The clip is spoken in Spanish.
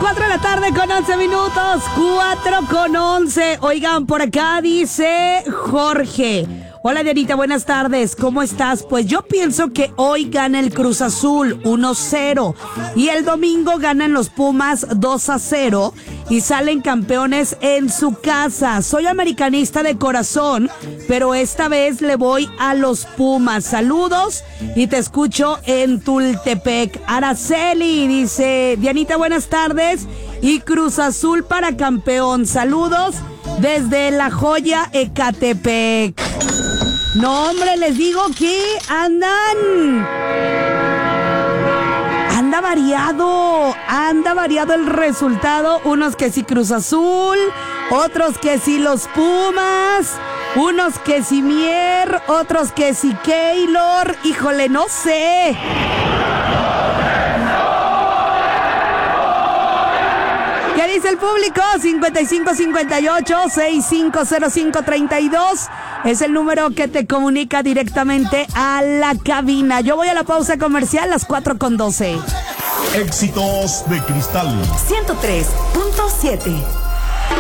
4 de la tarde con 11 minutos, 4:11. Oigan, por acá dice Jorge. Hola, Dianita, buenas tardes. ¿Cómo estás? Pues yo pienso que hoy gana el Cruz Azul 1-0 y el domingo ganan los Pumas 2-0 y salen campeones en su casa. Soy americanista de corazón, pero esta vez le voy a los Pumas. Saludos y te escucho en Tultepec. Araceli dice, Dianita, buenas tardes y Cruz Azul para campeón. Saludos desde La Joya, Ecatepec. No, hombre, les digo que anda variado el resultado. Unos que sí Cruz Azul, otros que sí los Pumas, unos que sí Mier, otros que sí Keylor. Híjole, no sé. ¿Qué dice el público? 5558-650532 es el número que te comunica directamente a la cabina. Yo voy a la pausa comercial, las 4:12. Éxitos de Cristal 103.7.